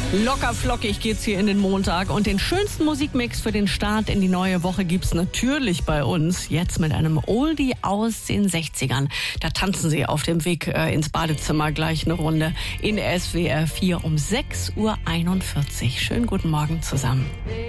Locker flockig geht's hier in den Montag und den schönsten Musikmix für den Start in die neue Woche gibt's natürlich bei uns. Jetzt mit einem Oldie aus den 60ern. Da tanzen Sie auf dem Weg ins Badezimmer gleich eine Runde in SWR 4 um 6:41 Uhr. Schönen guten Morgen zusammen.